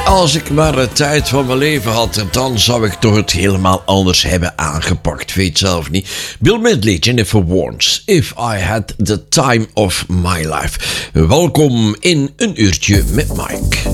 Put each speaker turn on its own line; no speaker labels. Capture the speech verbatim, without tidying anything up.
als ik maar de tijd van mijn leven had, dan zou ik toch het helemaal anders hebben aangepakt. Weet zelf niet. Bill Medley, Jennifer Warnes, If I Had the Time of My Life. Welkom in een uurtje met Mike.